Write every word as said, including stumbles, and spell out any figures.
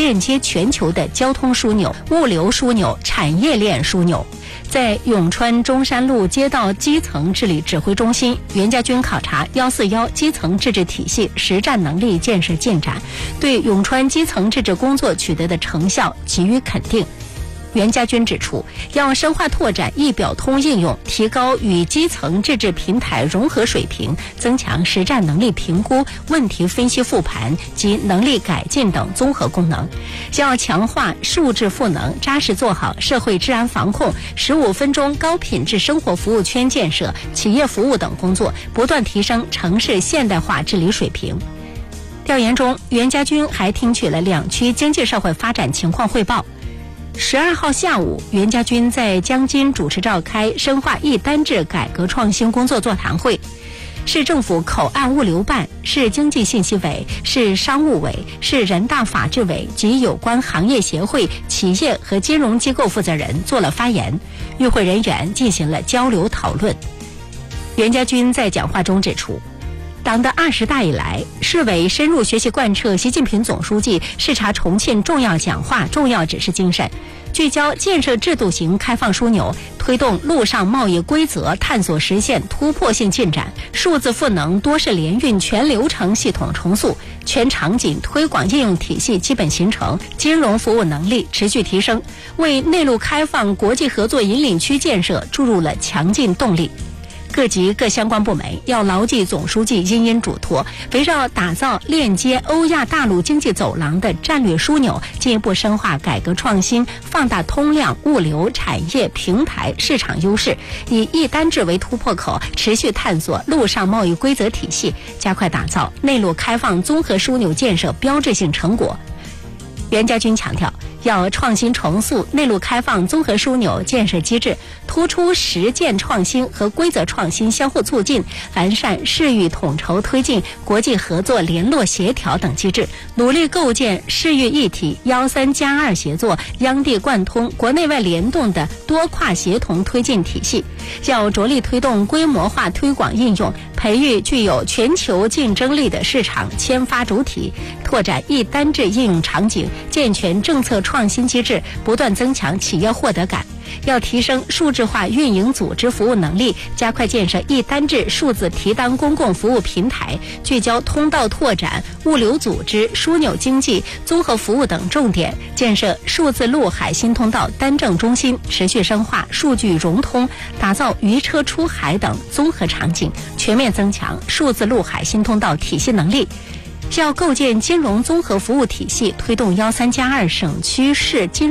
链接全球的交通枢纽、物流枢纽、产业链枢纽。在永川中山路街道基层治理指挥中心，袁家军考察一四一基层自治体系实战能力建设进展，对永川基层自治工作取得的成效给予肯定。袁家军指出，要深化拓展一表通应用，提高与基层自治平台融合水平，增强实战能力评估、问题分析复盘及能力改进等综合功能。要强化数字赋能，扎实做好社会治安防控、十五分钟高品质生活服务圈建设、企业服务等工作，不断提升城市现代化治理水平。调研中，袁家军还听取了两区经济社会发展情况汇报。十二号下午，袁家军在江津主持召开深化一单制改革创新工作座谈会。市政府口岸物流办、市经济信息委、市商务委、市人大法制委及有关行业协会、企业和金融机构负责人做了发言，与会人员进行了交流讨论。袁家军在讲话中指出，党的二十大以来，市委深入学习贯彻习近平总书记视察重庆重要讲话、重要指示精神，聚焦建设制度型开放枢纽，推动陆上贸易规则探索实现突破性进展，数字赋能多式联运全流程系统重塑，全场景推广应用体系基本形成，金融服务能力持续提升，为内陆开放国际合作引领区建设注入了强劲动力。各级各相关部门要牢记总书记殷殷嘱托，围绕打造链接欧亚大陆经济走廊的战略枢纽，进一步深化改革创新，放大通量、物流、产业、平台、市场优势，以一单制为突破口，持续探索陆上贸易规则体系，加快打造内陆开放综合枢纽建设标志性成果。袁家军强调，要创新重塑内陆开放综合枢纽建设机制，突出实践创新和规则创新相互促进，完善市域统筹推进、国际合作联络协调等机制，努力构建市域一体、幺三加二协作、央地贯通、国内外联动的多跨协同推进体系。要着力推动规模化推广应用，培育具有全球竞争力的市场签发主体，拓展一单制应用场景，健全政策创新机制，不断增强企业获得感。要提升数字化运营组织服务能力，加快建设一单制数字提单公共服务平台，聚焦通道拓展、物流组织、枢纽经济、综合服务等重点，建设数字陆海新通道单证中心，持续深化数据融通，打造渔车出海等综合场景，全面增强数字陆海新通道体系能力。要构建金融综合服务体系，推动幺三加二省区市金融